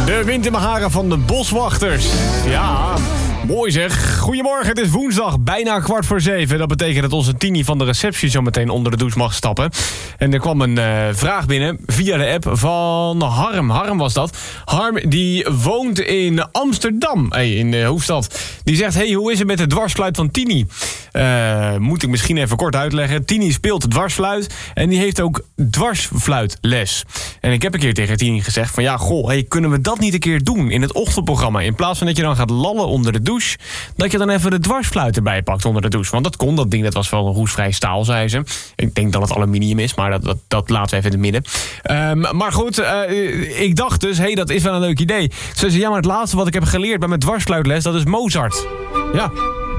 De wind in mijn haren van de boswachters. Ja, mooi zeg. Goedemorgen, het is woensdag, bijna 6:15. Dat betekent dat onze Tini van de receptie zo meteen onder de douche mag stappen. En er kwam een vraag binnen via de app van Harm. Harm was dat. Harm die woont in Amsterdam, in de hoofdstad. Die zegt, hey, hoe is het met de dwarsfluit van Tini? Moet ik misschien even kort uitleggen. Tini speelt dwarsfluit en die heeft ook dwarsfluitles. En ik heb een keer tegen Tini gezegd van ja, goh, hey, kunnen we dat niet een keer doen in het ochtendprogramma? In plaats van dat je dan gaat lallen onder de douche, dat je dan even de dwarsfluit erbij pakt onder de douche. Want dat kon, dat ding dat was wel een roestvrij staal, zei ze. Ik denk dat het aluminium is, maar dat laten we even in het midden. Maar goed, ik dacht dus, hey, dat is wel een leuk idee. Ze zei, ja, maar het laatste wat ik heb geleerd bij mijn dwarsfluitles, dat is Mozart. Ja.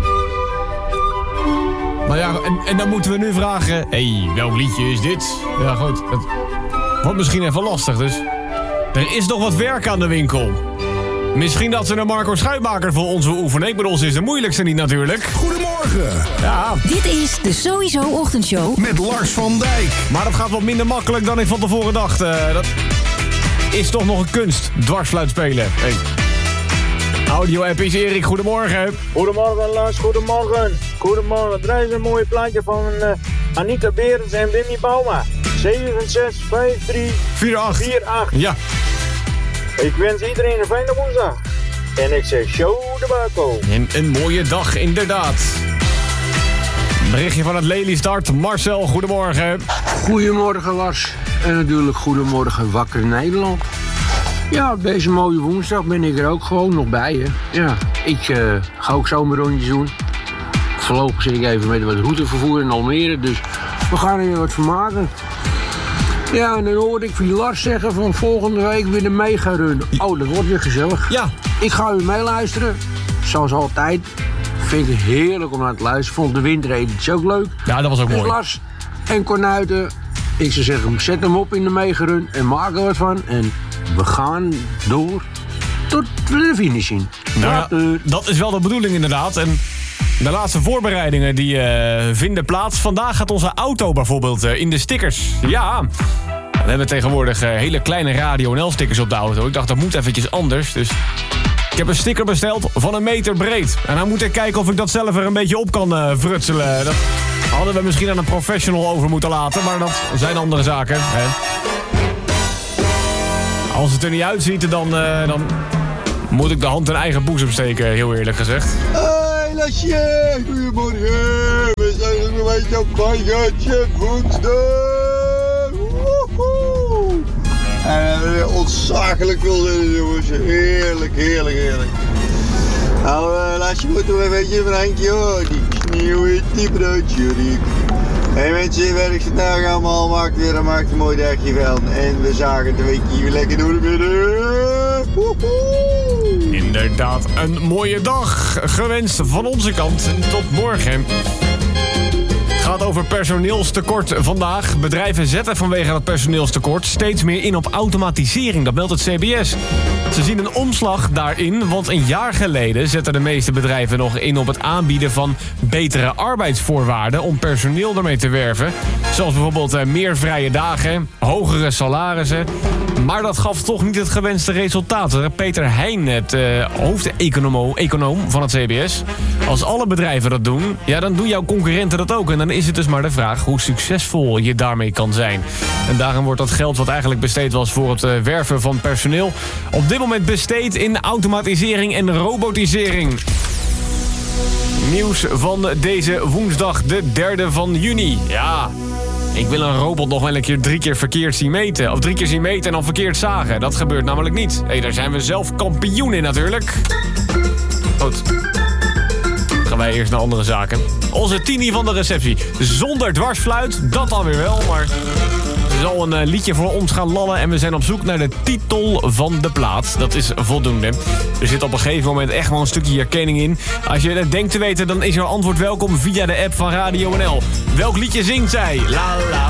Nou ja, en dan moeten we nu vragen, hey, welk liedje is dit? Ja, goed, het wordt misschien even lastig, dus er is nog wat werk aan de winkel. Misschien dat ze een Marco Schuitmaker voor ons wil oefenen. Ik bedoel, ze is de moeilijkste niet natuurlijk. Goedemorgen. Ja. Dit is de Sowieso Ochtendshow. Met Lars van Dijk. Maar dat gaat wat minder makkelijk dan ik van tevoren dacht. Dat is toch nog een kunst, dwarsfluit spelen. Hey. Audio-app is Erik, goedemorgen. Goedemorgen Lars, goedemorgen. Goedemorgen, er is een mooi plaatje van Anita Berends en Wimmy Bauma. 765348. Ja. Ik wens iedereen een fijne woensdag. En ik zeg show de Baco. En een mooie dag, inderdaad. Berichtje van het Lelystad. Marcel, goedemorgen. Goedemorgen Lars. En natuurlijk goedemorgen Wakker Nederland. Ja, op deze mooie woensdag ben ik er ook gewoon nog bij. Hè. Ja, ik ga ook zomerrondjes doen. Voorlopig zit ik even met wat routevervoer in Almere. Dus we gaan er weer wat van maken. Ja, en dan hoorde ik via Lars zeggen van volgende week weer de mega-run. Oh, dat wordt weer gezellig. Ja. Ik ga u meeluisteren. Zoals altijd. Vind ik het heerlijk om naar te luisteren. Vond de wintereditie ook leuk. Ja, dat was ook dus mooi. Lars en Cornuiten. Ik zou zeggen, zet hem op in de mega-run en maak er wat van. En we gaan door tot de finish zien. Nou, dat is wel de bedoeling inderdaad. En de laatste voorbereidingen die vinden plaats. Vandaag gaat onze auto bijvoorbeeld in de stickers. Ja, we hebben tegenwoordig hele kleine Radio NL stickers op de auto. Ik dacht, dat moet eventjes anders. Dus ik heb een sticker besteld van 1 meter breed. En dan moet ik kijken of ik dat zelf er een beetje op kan frutselen. Dat hadden we misschien aan een professional over moeten laten. Maar dat zijn andere zaken. Hè. Als het er niet uitziet, dan moet ik de hand in eigen boezem steken, heel eerlijk gezegd. Hey Lasje, goedemorgen. We zijn nog een beetje op Gatje woensdag. Woehoe. En ontzaglijk veel zin, jongens. Heerlijk, heerlijk, heerlijk. Nou, Lasje moet toch een beetje een handje hoor. Die sneeuw die broodje. Hey mensen, werk vandaag allemaal. Maakt een mooi dagje van. En we zagen het een weekje weer lekker door de midden. Woehoe. Inderdaad, een mooie dag gewenst van onze kant. Tot morgen. Het gaat over personeelstekort vandaag. Bedrijven zetten vanwege dat personeelstekort steeds meer in op automatisering. Dat meldt het CBS. Ze zien een omslag daarin, want een jaar geleden zetten de meeste bedrijven nog in op het aanbieden van betere arbeidsvoorwaarden om personeel ermee te werven. Zoals bijvoorbeeld meer vrije dagen, hogere salarissen. Maar dat gaf toch niet het gewenste resultaat. Peter Heijn, het hoofdeconoom van het CBS. Als alle bedrijven dat doen, ja, dan doen jouw concurrenten dat ook. En dan is het dus maar de vraag hoe succesvol je daarmee kan zijn. En daarom wordt dat geld wat eigenlijk besteed was voor het werven van personeel op dit moment besteed in automatisering en robotisering. Nieuws van deze woensdag, de 3e van juni. Ja, ik wil een robot nog wel een keer 3 keer verkeerd zien meten. Of 3 keer zien meten en dan verkeerd zagen. Dat gebeurt namelijk niet. Hey, daar zijn we zelf kampioen in natuurlijk. Goed. Dan gaan wij eerst naar andere zaken. Onze Tini van de receptie. Zonder dwarsfluit, dat dan weer wel, maar ze zal een liedje voor ons gaan lallen en we zijn op zoek naar de titel van de plaat. Dat is voldoende. Er zit op een gegeven moment echt wel een stukje herkenning in. Als je het denkt te weten, dan is jouw antwoord welkom via de app van Radio NL. Welk liedje zingt zij? La la